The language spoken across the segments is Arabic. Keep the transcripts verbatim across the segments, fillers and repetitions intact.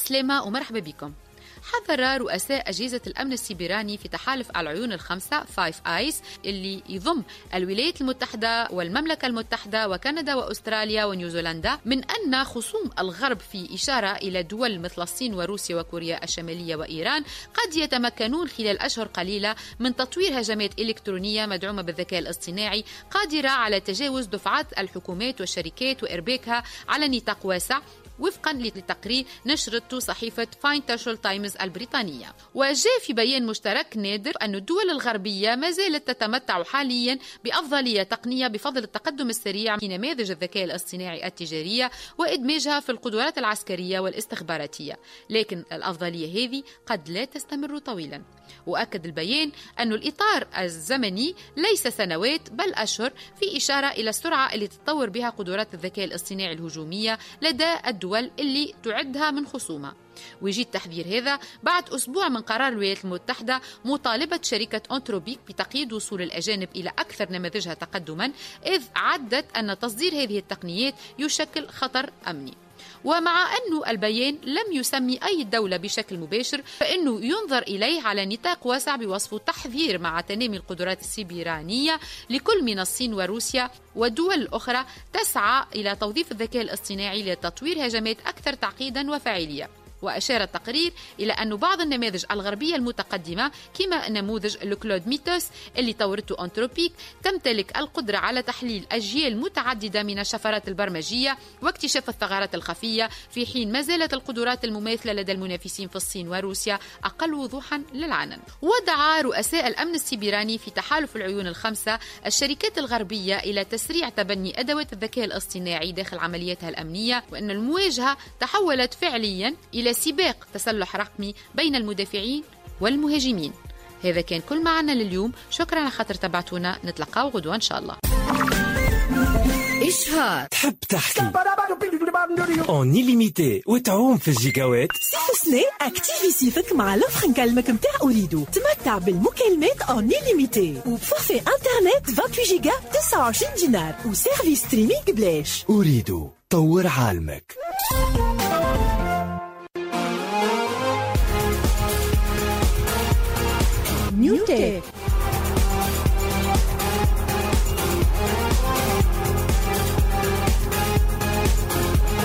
عالسلامة ومرحبا بكم. حذر رؤساء أجهزة الأمن السيبراني في تحالف العيون الخمسة فايف آيز اللي يضم الولايات المتحدة والمملكة المتحدة وكندا وأستراليا ونيوزيلندا من أن خصوم الغرب في إشارة إلى دول مثل الصين وروسيا وكوريا الشمالية وإيران قد يتمكنون خلال أشهر قليلة من تطوير هجمات إلكترونية مدعومة بالذكاء الاصطناعي قادرة على تجاوز دفعات الحكومات والشركات وإرباكها على نطاق واسع، وفقا لتقرير نشرته صحيفة فاينانشال تايمز البريطانية. وجاء في بيان مشترك نادر أن الدول الغربية ما زالت تتمتع حاليا بأفضلية تقنية بفضل التقدم السريع في نماذج الذكاء الاصطناعي التجارية وإدماجها في القدرات العسكرية والاستخباراتية، لكن الأفضلية هذه قد لا تستمر طويلا. وأكد البيان أن الإطار الزمني ليس سنوات بل أشهر، في إشارة إلى السرعة اللي تتطور بها قدرات الذكاء الاصطناعي الهجومية لدى الدول اللي تعدها من خصومها. ويجي التحذير هذا بعد أسبوع من قرار الولايات المتحدة مطالبة شركة أنتروبيك بتقييد وصول الأجانب إلى أكثر نماذجها تقدما، إذ عدت أن تصدير هذه التقنيات يشكل خطر أمني. ومع أن البيان لم يسمي أي دولة بشكل مباشر، فإنه ينظر إليه على نطاق واسع بوصفه تحذير مع تنامي القدرات السيبرانية لكل من الصين وروسيا ودول أخرى تسعى إلى توظيف الذكاء الاصطناعي لتطوير هجمات أكثر تعقيدا وفعالية. وأشار التقرير إلى أن بعض النماذج الغربية المتقدمة كما نموذج الكلود ميتوس اللي طورته أنتروبيك تمتلك القدرة على تحليل أجيال متعددة من الشفرات البرمجية واكتشاف الثغرات الخفية، في حين ما زالت القدرات المماثلة لدى المنافسين في الصين وروسيا أقل وضوحا للعنن. ودعا رؤساء الأمن السيبراني في تحالف العيون الخمسة الشركات الغربية إلى تسريع تبني أدوات الذكاء الاصطناعي داخل عملياتها الأمنية، وأن المواجهة تحولت فعليا إلى سباق تسلح رقمي بين المدافعين والمهاجمين. هذا كان كل معنا لليوم، شكرا على خاطر تبعتونا، نتلقاو غدوة إن شاء الله. إشهار تحب تحكي اون إليميتي وتعوم في الجيجاوات، سي اكتيفي سيفك مع لوفر نكلمك متاع أريدو. تمتع بالمكالمات اون إليميتي وبفورفي انترنت ثمانية وعشرين جيجا تسعة وعشرين دينار وسيرفيس ستريمينغ بلاش. أريدو طور عالمك. نيوتك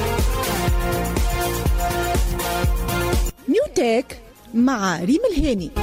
نيوتك مع ريم الهاني.